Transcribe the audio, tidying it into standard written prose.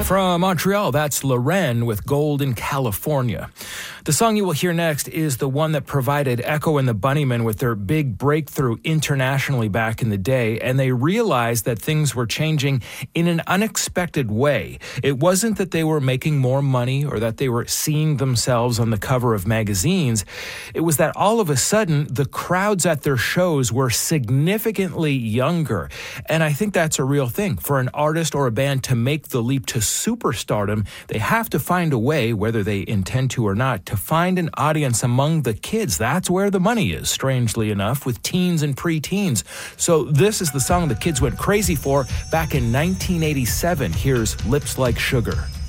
From Montreal, that's Loren with Gold in California. The song you will hear next is the one that provided Echo and the Bunnymen with their big breakthrough internationally back in the day, and they realized that things were changing in an unexpected way. It wasn't that they were making more money or that they were seeing themselves on the cover of magazines. It was that all of a sudden, the crowds at their shows were significantly younger. And I think that's a real thing. For an artist or a band to make the leap to superstardom, they have to find a way, whether they intend to or not, to find an audience among the kids. That's where the money is, strangely enough, with teens and preteens. So this is the song the kids went crazy for back in 1987. Here's Lips Like Sugar.